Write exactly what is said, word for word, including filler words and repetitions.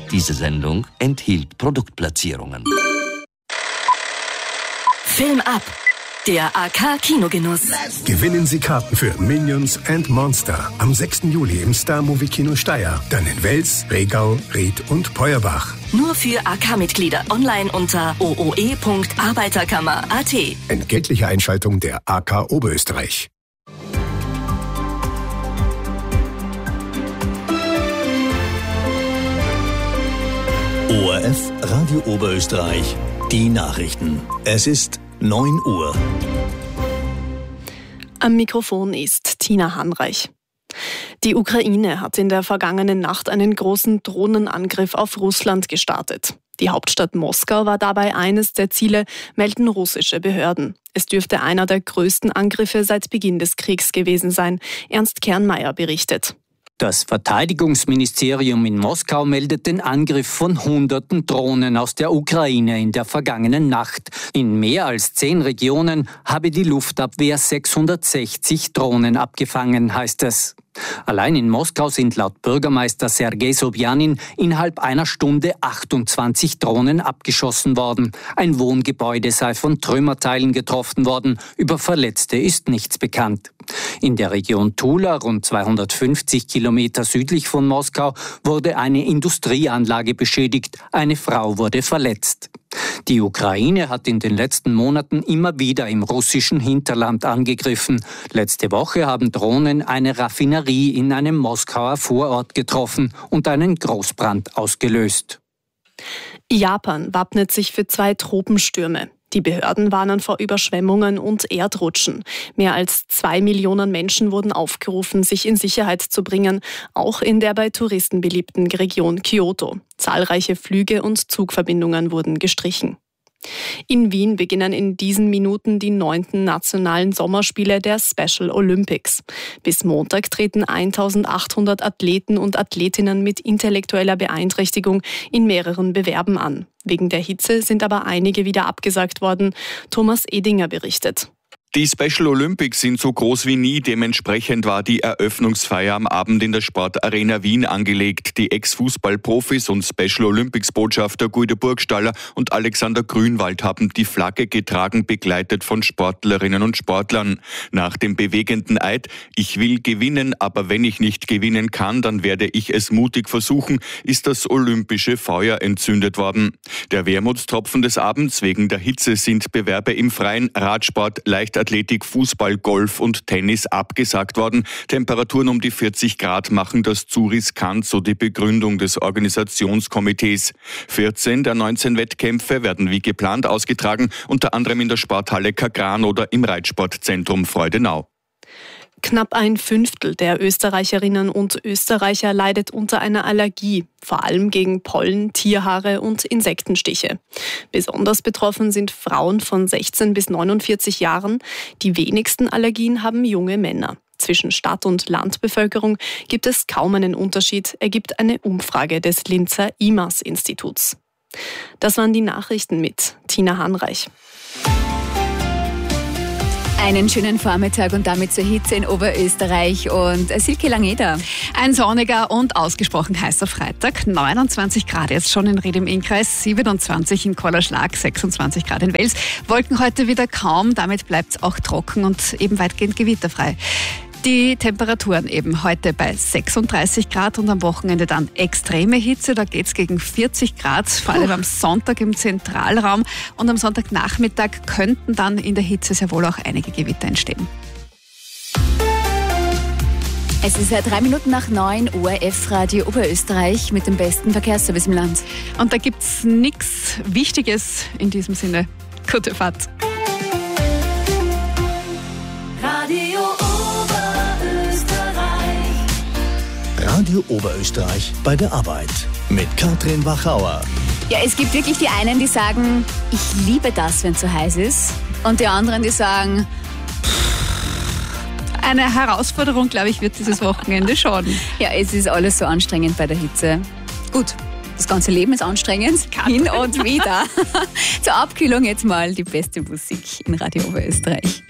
Diese Sendung enthielt Produktplatzierungen. Film ab. Der A K-Kinogenuss. Gewinnen Sie Karten für Minions and Monster am sechsten Juli im Star Movie Kino Steyr. Dann in Wels, Regau, Ried und Peuerbach. Nur für A K-Mitglieder online unter o o e punkt arbeiterkammer punkt a t. Entgeltliche Einschaltung der A K Oberösterreich. O R F Radio Oberösterreich. Die Nachrichten. Es ist neun Uhr. Am Mikrofon ist Tina Hanreich. Die Ukraine hat in der vergangenen Nacht einen großen Drohnenangriff auf Russland gestartet. Die Hauptstadt Moskau war dabei eines der Ziele, melden russische Behörden. Es dürfte einer der größten Angriffe seit Beginn des Kriegs gewesen sein. Ernst Kernmeier berichtet. Das Verteidigungsministerium in Moskau meldet den Angriff von hunderten Drohnen aus der Ukraine in der vergangenen Nacht. In mehr als zehn Regionen habe die Luftabwehr sechshundertsechzig Drohnen abgefangen, heißt es. Allein in Moskau sind laut Bürgermeister Sergei Sobjanin innerhalb einer Stunde achtundzwanzig Drohnen abgeschossen worden. Ein Wohngebäude sei von Trümmerteilen getroffen worden. Über Verletzte ist nichts bekannt. In der Region Tula, rund zweihundertfünfzig Kilometer südlich von Moskau, wurde eine Industrieanlage beschädigt. Eine Frau wurde verletzt. Die Ukraine hat in den letzten Monaten immer wieder im russischen Hinterland angegriffen. Letzte Woche haben Drohnen eine Raffinerie in einem Moskauer Vorort getroffen und einen Großbrand ausgelöst. Japan wappnet sich für zwei Tropenstürme. Die Behörden warnen vor Überschwemmungen und Erdrutschen. Mehr als zwei Millionen Menschen wurden aufgerufen, sich in Sicherheit zu bringen, auch in der bei Touristen beliebten Region Kyoto. Zahlreiche Flüge und Zugverbindungen wurden gestrichen. In Wien beginnen in diesen Minuten die neunten nationalen Sommerspiele der Special Olympics. Bis Montag treten eintausendachthundert Athleten und Athletinnen mit intellektueller Beeinträchtigung in mehreren Bewerben an. Wegen der Hitze sind aber einige wieder abgesagt worden. Thomas Edinger berichtet. Die Special Olympics sind so groß wie nie. Dementsprechend war die Eröffnungsfeier am Abend in der Sportarena Wien angelegt. Die Ex-Fußball-Profis und Special Olympics-Botschafter Guido Burgstaller und Alexander Grünwald haben die Flagge getragen, begleitet von Sportlerinnen und Sportlern. Nach dem bewegenden Eid, ich will gewinnen, aber wenn ich nicht gewinnen kann, dann werde ich es mutig versuchen, ist das olympische Feuer entzündet worden. Der Wermutstropfen des Abends: wegen der Hitze sind Bewerbe im Freien, Radsport, Leichtathletik, Fußball, Golf und Tennis abgesagt worden. Temperaturen um die vierzig Grad machen das zu riskant, so die Begründung des Organisationskomitees. vierzehn der neunzehn Wettkämpfe werden wie geplant ausgetragen, unter anderem in der Sporthalle Kagran oder im Reitsportzentrum Freudenau. Knapp ein Fünftel der Österreicherinnen und Österreicher leidet unter einer Allergie, vor allem gegen Pollen, Tierhaare und Insektenstiche. Besonders betroffen sind Frauen von sechzehn bis neunundvierzig Jahren. Die wenigsten Allergien haben junge Männer. Zwischen Stadt- und Landbevölkerung gibt es kaum einen Unterschied, ergibt eine Umfrage des Linzer I M A S-Instituts. Das waren die Nachrichten mit Tina Hanreich. Einen schönen Vormittag und damit zur Hitze in Oberösterreich und Silke Langeder. Ein sonniger und ausgesprochen heißer Freitag. neunundzwanzig Grad jetzt schon in Ried im Innkreis, siebenundzwanzig in Kollerschlag, sechsundzwanzig Grad in Wels. Wolken heute wieder kaum, damit bleibt es auch trocken und eben weitgehend gewitterfrei. Die Temperaturen eben heute bei sechsunddreißig Grad und am Wochenende dann extreme Hitze. Da geht es gegen vierzig Grad, vor allem am Sonntag im Zentralraum. Und am Sonntagnachmittag könnten dann in der Hitze sehr wohl auch einige Gewitter entstehen. Es ist ja drei Minuten nach neun, O R F Radio Oberösterreich mit dem besten Verkehrsservice im Land. Und da gibt es nichts Wichtiges in diesem Sinne. Gute Fahrt. Radio Radio Oberösterreich bei der Arbeit mit Katrin Wachauer. Ja, es gibt wirklich die einen, die sagen, ich liebe das, wenn es so heiß ist. Und die anderen, die sagen, eine Herausforderung, glaube ich, wird dieses Wochenende schon. Ja, es ist alles so anstrengend bei der Hitze. Gut, das ganze Leben ist anstrengend, hin und wieder. Zur Abkühlung jetzt mal die beste Musik in Radio Oberösterreich.